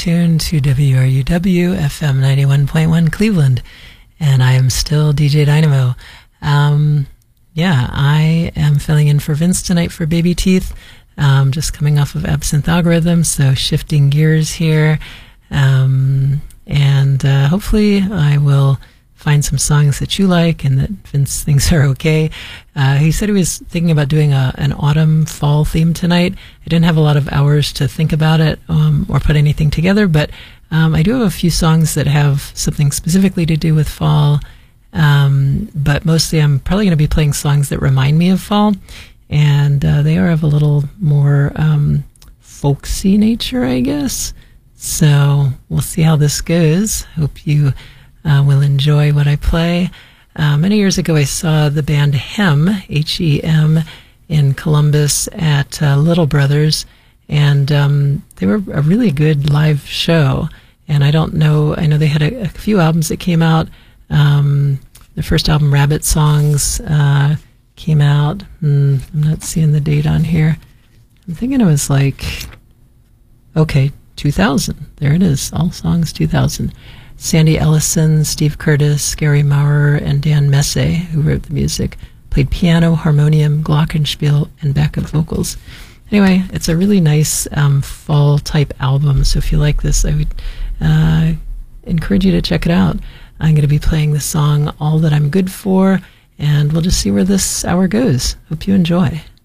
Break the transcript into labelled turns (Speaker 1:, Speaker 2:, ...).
Speaker 1: tuned to WRUW FM 91.1 Cleveland, and I am still DJ Dynamo. I am filling in for Vince tonight for Baby Teeth, just coming off of Absinthe Algorithm, so shifting gears here, and hopefully I will find some songs that you like and that Vince thinks are okay. He said he was thinking about doing an autumn fall theme tonight. I didn't have a lot of hours to think about it or put anything together, but I do have a few songs that have something specifically to do with fall, but mostly I'm probably going to be playing songs that remind me of fall, and they are of a little more folksy nature, I guess. So we'll see how this goes. Hope you will enjoy what I play. Many years ago, I saw the band Hem, H-E-M, in Columbus at Little Brothers, and they were a really good live show. And I know they had a few albums that came out. The first album, Rabbit Songs, came out. I'm not seeing the date on here. I'm thinking it was 2000. There it is, All Songs 2000. Sandy Ellison, Steve Curtis, Gary Maurer, and Dan Messe, who wrote the music, played piano, harmonium, glockenspiel, and backup vocals. Anyway, it's a really nice fall-type album, so if you like this, I would encourage you to check it out. I'm going to be playing the song All That I'm Good For, and we'll just see where this hour goes. Hope you enjoy.